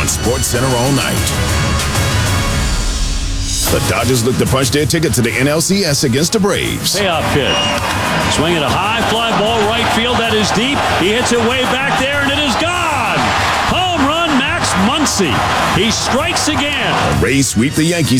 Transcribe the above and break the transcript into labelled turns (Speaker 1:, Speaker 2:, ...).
Speaker 1: on SportsCenter all night. The Dodgers look to punch their ticket to the NLCS against the Braves.
Speaker 2: Payoff pitch. Swinging a high fly ball right field that is deep. He hits it way back there, and it is gone. Home run, Max Muncy. He strikes again.
Speaker 1: The Rays sweep the Yankees